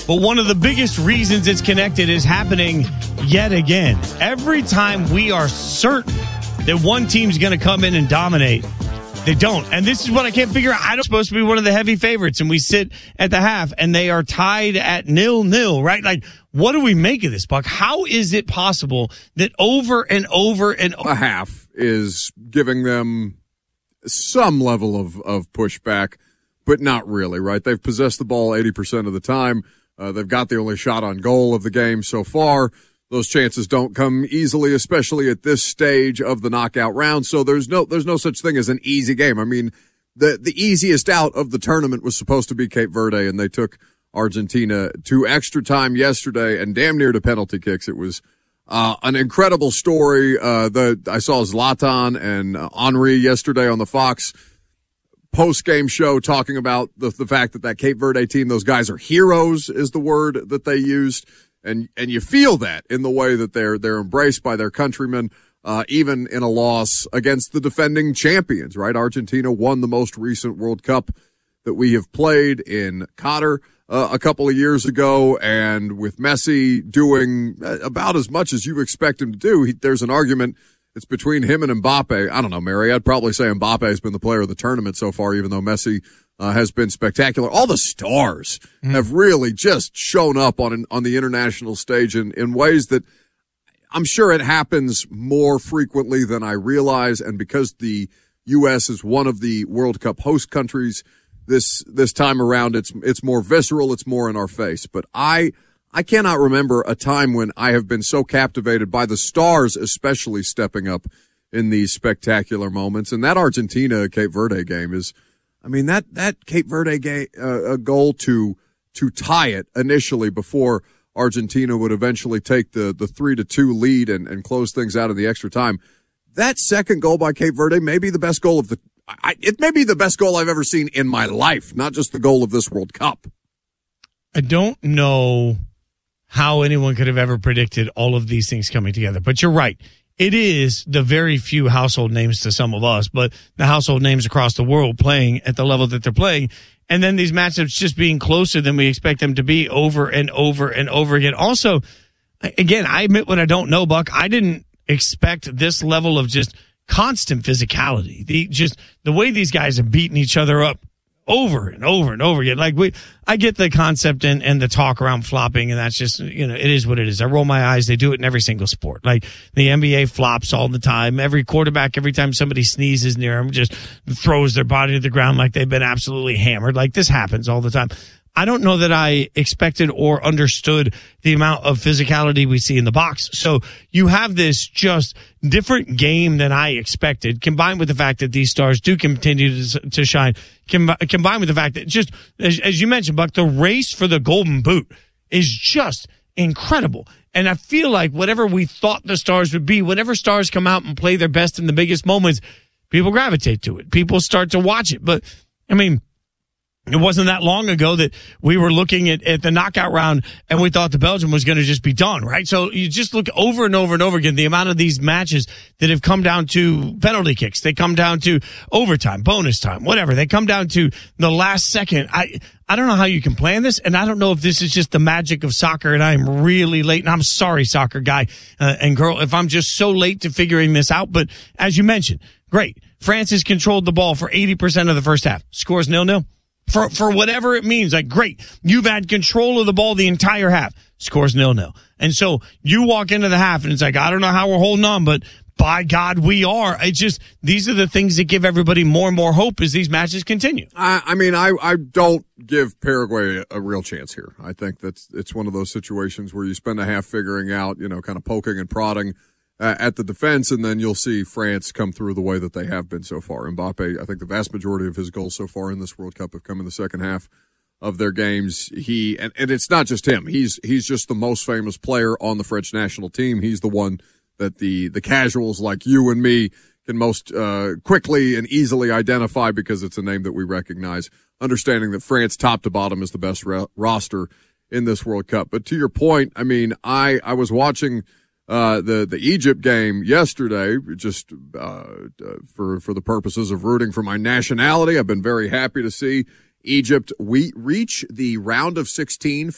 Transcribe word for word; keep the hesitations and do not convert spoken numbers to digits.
But one of the biggest reasons it's connected is happening yet again. Every time we are certain that one team's going to come in and dominate, they don't. And this is what I can't figure out. I don't supposed to be one of the heavy favorites, and we sit at the half, and they are tied at nil-nil, right? Like, what do we make of this, Buck? How is it possible that over and over and over... A half is giving them some level of, of pushback, but not really, right? They've possessed the ball eighty percent of the time. Uh, they've got the only shot on goal of the game so far. Those chances don't come easily, especially at this stage of the knockout round. So there's no there's no such thing as an easy game. I mean, the the easiest out of the tournament was supposed to be Cape Verde, and they took Argentina to extra time yesterday and damn near to penalty kicks. It was uh, an incredible story. Uh, the I saw Zlatan and uh, Henry yesterday on the Fox post-game show talking about the, the fact that that Cape Verde team, those guys are heroes is the word that they used. And, and you feel that in the way that they're, they're embraced by their countrymen, uh, even in a loss against the defending champions, right? Argentina won the most recent World Cup that we have played in Qatar, uh, a couple of years ago. And with Messi doing about as much as you expect him to do, he, there's an argument. It's between him and Mbappe. I don't know, Mary. I'd probably say Mbappe has been the player of the tournament so far, even though Messi uh, has been spectacular. All the stars mm. have really just shown up on on the international stage in, in ways that I'm sure it happens more frequently than I realize. And because the U S is one of the World Cup host countries this this time around, it's it's more visceral. It's more in our face. But I. I cannot remember a time when I have been so captivated by the stars, especially stepping up in these spectacular moments. And that Argentina-Cape Verde game is, I mean, that, that Cape Verde game, uh, a goal to, to tie it initially before Argentina would eventually take the, the three to two lead and, and close things out in the extra time. That second goal by Cape Verde may be the best goal of the, I, it may be the best goal I've ever seen in my life, not just the goal of this World Cup. I don't know how anyone could have ever predicted all of these things coming together. But you're right. It is the very few household names to some of us, but the household names across the world playing at the level that they're playing. And then these matchups just being closer than we expect them to be over and over and over again. Also, again, I admit what I don't know, Buck. I didn't expect this level of just constant physicality. The just the way these guys have beaten each other up over and over and over again. Like we, I get the concept and, and the talk around flopping, and that's just, you know, it is what it is. I roll my eyes. They do it in every single sport. Like the N B A flops all the time. Every quarterback, every time somebody sneezes near them, just throws their body to the ground like they've been absolutely hammered. Like this happens all the time. I don't know that I expected or understood the amount of physicality we see in the box. So you have this just different game than I expected, combined with the fact that these stars do continue to, to shine, com- combined with the fact that just, as, as you mentioned, Buck, the race for the Golden Boot is just incredible. And I feel like whatever we thought the stars would be, whenever stars come out and play their best in the biggest moments, people gravitate to it. People start to watch it. But, I mean, it wasn't that long ago that we were looking at, at the knockout round and we thought the Belgium was going to just be done, right? So you just look over and over and over again, the amount of these matches that have come down to penalty kicks. They come down to overtime, bonus time, whatever. They come down to the last second. I, I don't know how you can plan this, and I don't know if this is just the magic of soccer, and I'm really late, and I'm sorry, soccer guy uh, and girl, if I'm just so late to figuring this out. But as you mentioned, great. France has controlled the ball for eighty percent of the first half. Scores nil-nil. For, for whatever it means, like, great, you've had control of the ball the entire half. Scores nil-nil. And so you walk into the half and it's like, I don't know how we're holding on, but by God, we are. It's just, these are the things that give everybody more and more hope as these matches continue. I, I mean, I, I don't give Paraguay a, a real chance here. I think that's, it's one of those situations where you spend a half figuring out, you know, kind of poking and prodding Uh, at the defense, and then you'll see France come through the way that they have been so far. Mbappe, I think the vast majority of his goals so far in this World Cup have come in the second half of their games. He and, and it's not just him. He's he's just the most famous player on the French national team. He's the one that the the casuals like you and me can most uh, quickly and easily identify because it's a name that we recognize. Understanding that France, top to bottom, is the best ra- roster in this World Cup. But to your point, I mean, I I was watching Uh, the, the Egypt game yesterday, just, uh, for, for the purposes of rooting for my nationality. I've been very happy to see Egypt we reach the round of sixteen